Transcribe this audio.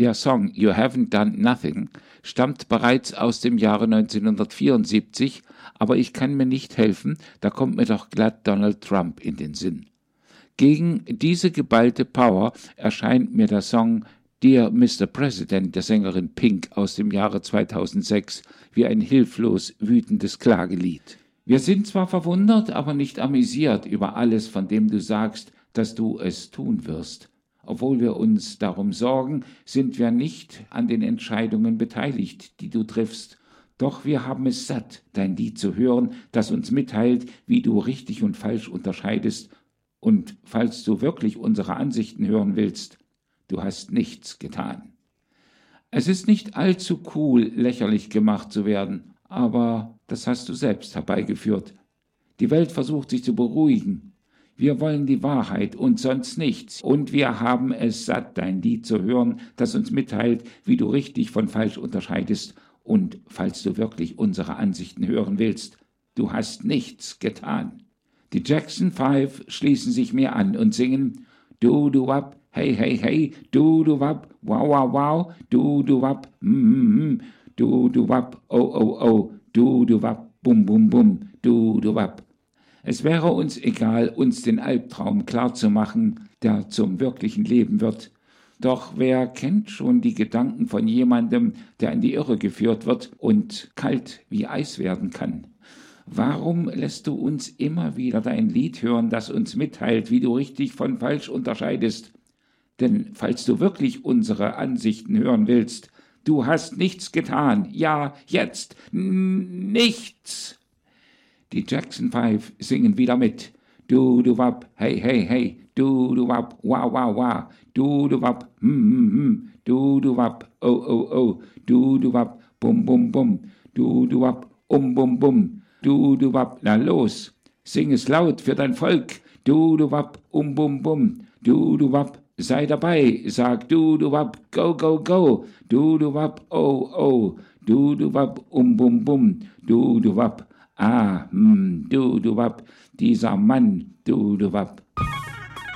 Der Song You Haven't Done Nothing stammt bereits aus dem Jahre 1974, aber ich kann mir nicht helfen, da kommt mir doch glatt Donald Trump in den Sinn. Gegen diese geballte Power erscheint mir der Song Dear Mr. President der Sängerin Pink aus dem Jahre 2006 wie ein hilflos wütendes Klagelied. Wir sind zwar verwundert, aber nicht amüsiert über alles, von dem du sagst, dass du es tun wirst. Obwohl wir uns darum sorgen, sind wir nicht an den Entscheidungen beteiligt, die du triffst. Doch wir haben es satt, dein Lied zu hören, das uns mitteilt, wie du richtig und falsch unterscheidest. Und falls du wirklich unsere Ansichten hören willst, du hast nichts getan. Es ist nicht allzu cool, lächerlich gemacht zu werden, aber das hast du selbst herbeigeführt. Die Welt versucht sich zu beruhigen. Wir wollen die Wahrheit und sonst nichts. Und wir haben es satt, dein Lied zu hören, das uns mitteilt, wie du richtig von falsch unterscheidest. Und falls du wirklich unsere Ansichten hören willst, du hast nichts getan. Die Jackson 5 schließen sich mir an und singen Du-du-wap, hey, hey, hey, du-du-wap, wow, wow, wow, du-du-wap, du-du-wap, oh, oh, oh, du-du-wap, bum, bum, bum, du-du-wap. Es wäre uns egal, uns den Albtraum klarzumachen, der zum wirklichen Leben wird. Doch wer kennt schon die Gedanken von jemandem, der in die Irre geführt wird und kalt wie Eis werden kann? Warum lässt du uns immer wieder dein Lied hören, das uns mitteilt, wie du richtig von falsch unterscheidest? Denn falls du wirklich unsere Ansichten hören willst, du hast nichts getan. Ja, jetzt nichts. Die Jackson 5 singen wieder mit. Du-du-wap, hey, hey, hey, du-du-wap, wow, wow, wow, du-du-wap, du-du-wap, oh, oh, oh, du-du-wap, bum, bum, bum, du-du-wap, bum, bum, du-du-wap, na los, sing es laut für dein Volk, du-du-wap, bum, bum, du-du-wap, sei dabei, sag du-du-wap, go, go, go, du-du-wap, oh, oh, du-du-wap, bum, bum, du-du-wap, du-du-wap, dieser Mann, du-du-wap.